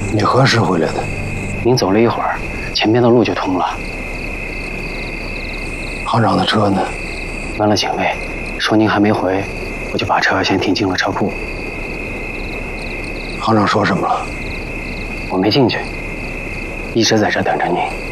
你何时回来的？ 您走了一会儿，前边的路就通了。 行长的车呢？ 问了警卫，说您还没回，我就把车先停进了车库。 行长说什么了？ 我没进去，一直在这等着您。